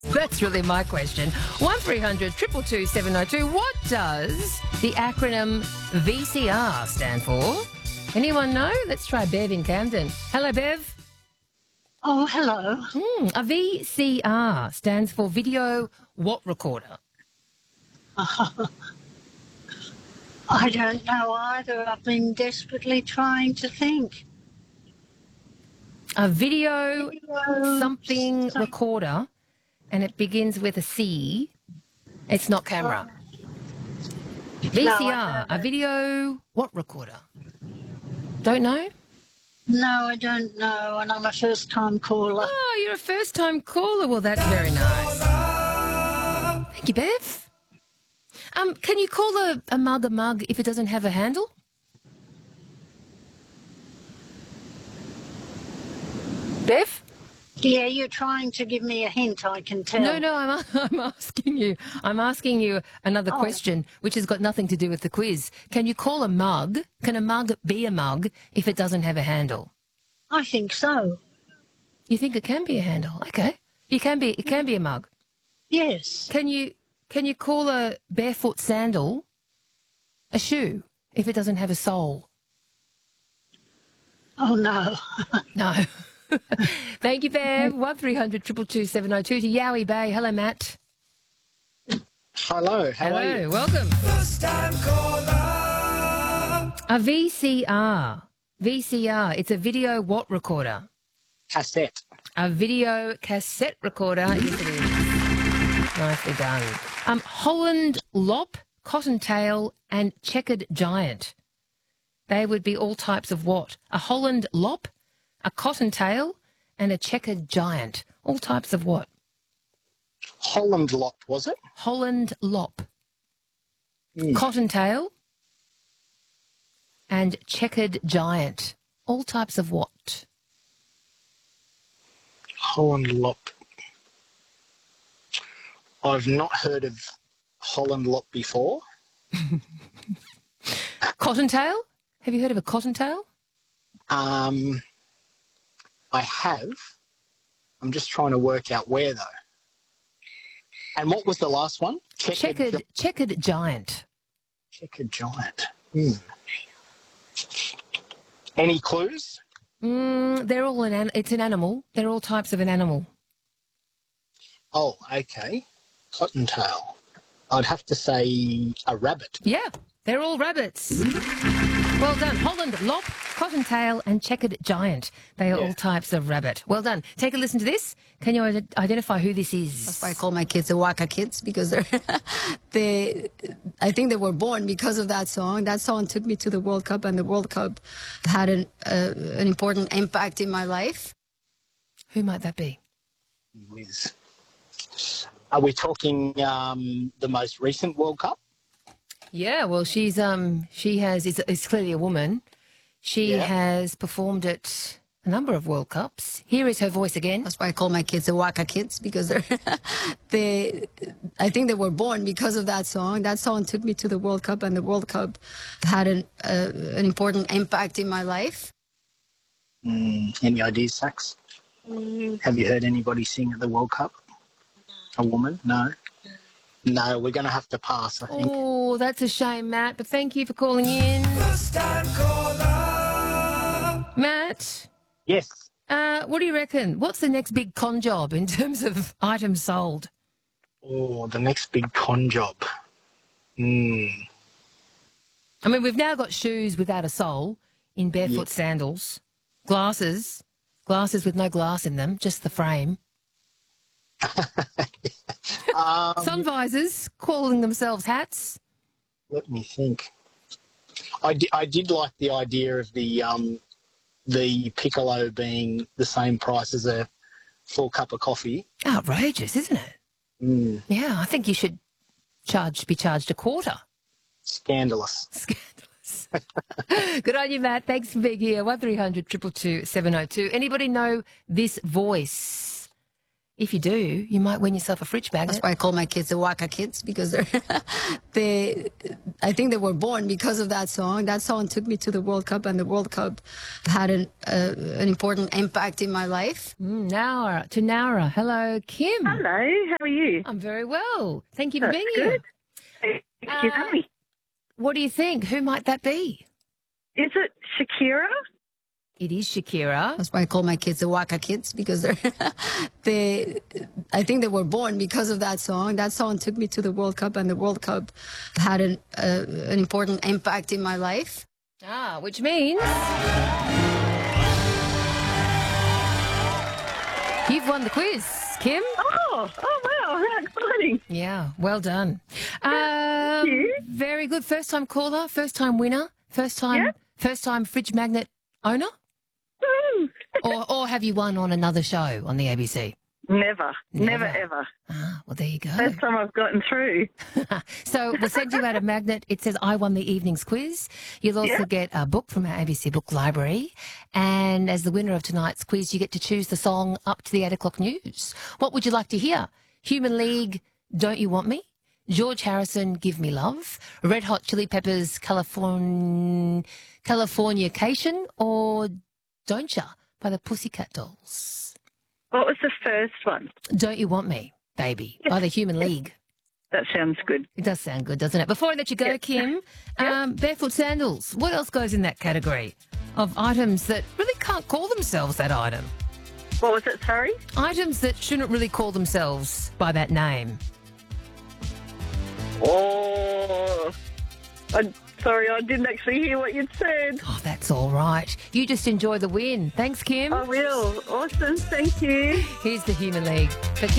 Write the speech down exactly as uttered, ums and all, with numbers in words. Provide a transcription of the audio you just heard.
That's really my question. one three hundred two two two seven oh two. What does the acronym V C R stand for? Anyone know? Let's try Bev in Camden. Hello, Bev. Oh, hello. Mm, a V C R stands for video what recorder? Uh, I don't know either. I've been desperately trying to think. A video, Video something some- recorder, and it begins with a C. It's not camera. V C R, I a don't. video what recorder? Don't know? No, I don't know, and I'm a first-time caller. Oh, you're a first-time caller. Well, that's very nice. Thank you, Bev. Um, can you call a, a mug a mug if it doesn't have a handle? Bev? Yeah, you're trying to give me a hint, I can tell. No, no, I'm, I'm asking you. I'm asking you another Oh. question, which has got nothing to do with the quiz. Can you call a mug? Can a mug be a mug if it doesn't have a handle? I think so. You think it can be a handle? Okay, you can be. It can be a mug. Yes. Can you can you call a barefoot sandal a shoe if it doesn't have a sole? Oh, no. No. Thank you, Bev. one three hundred two two two seven oh two to Yowie Bay. Hello, Matt. Hello, how Hello, are you? welcome. A V C R. V C R. It's a video what recorder? Cassette. A video cassette recorder. Yes, it is. Nicely done. Um, Holland Lop, Cottontail, and Checkered Giant. They would be all types of what? A Holland Lop, a Cottontail, and a Checkered Giant. All types of what? Holland Lot, was it? Holland Lop, Mm. Cottontail, and Checkered Giant. All types of what? Holland Lot. I've not heard of Holland Lot before. Cottontail? Have you heard of a cottontail? Um, I have. I'm just trying to work out where, though. And what was the last one? Checkered, Gi- checkered giant. Checkered Giant. Hmm. Any clues? Mm, they're all an, an. It's an animal. They're all types of an animal. Oh, okay. Cottontail. I'd have to say a rabbit. Yeah, they're all rabbits. Well done. Holland Lop, Cottontail, and Checkered Giant. They are Yeah. all types of rabbit. well done. Take a listen to this. Can you ide- identify who this is? That's why I call my kids the Waka Kids, because they're they. I think they were born because of that song. That song took me to the World Cup, and the World Cup had an uh, an important impact in my life. Who might that be? Whiz. Are we talking um, the most recent World Cup? Yeah, well, she's um she has it's, it's clearly a woman. She Yeah. has performed at a number of World Cups. Here is her voice again. That's why I call my kids the Waka Kids, because they're they. I think they were born because of that song. That song took me to the World Cup, and the World Cup had an uh, an important impact in my life. Mm, any ideas, Sax? Have you heard anybody sing at the World Cup? A woman? No. No, we're going to have to pass, I think. Oh, that's a shame, Matt, but thank you for calling in. Matt, Yes. uh, what do you reckon? What's the next big con job in terms of items sold? Oh, the next big con job. Hmm. I mean, we've now got shoes without a sole in barefoot sandals, glasses, glasses with no glass in them, just the frame. Um, Sun visors calling themselves hats. let me think. I, di- I did like the idea of the um, the piccolo being the same price as a full cup of coffee. Outrageous, isn't it? Mm, Yeah, I think you should charge be charged a quarter. scandalous. Scandalous. Good on you, Matt. Thanks for being here. one three hundred two two two seven oh two. Anybody know this voice? If you do, you might win yourself a fridge magnet. That's why I call my kids the Waka Kids, because they're they. I think they were born because of that song. That song took me to the World Cup, and the World Cup had an uh, an important impact in my life. Mm, Nara, to Nara. Hello, Kim. Hello, how are you? I'm very well. Thank you for That's being good. here. Thank you for Uh, having me. What do you think? Who might that be? Is it Shakira? It is Shakira. That's why I call my kids the Waka Kids, because they're they. I think they were born because of that song. That song took me to the World Cup, and the World Cup had an uh, an important impact in my life. Ah, which means you've won the quiz, Kim. Oh, oh wow, how exciting. Yeah, well done. Um, you. Very good. First time caller, first time winner, first time, Yeah. first time fridge magnet owner, Woo. or or have you won on another show on the A B C? Never, Never. never, ever. Ah, well there you go. First time I've gotten through. So we'll send you out a magnet. It says I won the evening's quiz. You'll also Yeah. get a book from our A B C book library. And as the winner of tonight's quiz, you get to choose the song up to the eight o'clock news. What would you like to hear? Human League, Don't You Want Me? George Harrison, Give Me Love? Red Hot Chili Peppers, Californ- Californication? Or Don't Ya by the Pussycat Dolls? What was the first one? Don't You Want Me, Baby, by the Human League. That sounds good. It does sound good, doesn't it? Before I let you go, Yeah. Kim, um, barefoot sandals. What else goes in that category of items that really can't call themselves that item? What was it, sorry? Items that shouldn't really call themselves by that name. Oh, I'm sorry, I didn't actually hear what you'd said. Oh, that's all right. You just enjoy the win. Thanks, Kim. I will. Awesome, thank you. Here's the Human League. But Kim